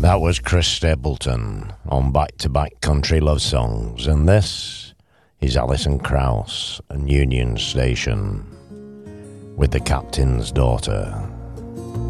That was Chris Stapleton on Back to Back Country Love Songs, and this is Alison Krauss and Union Station with The Captain's Daughter.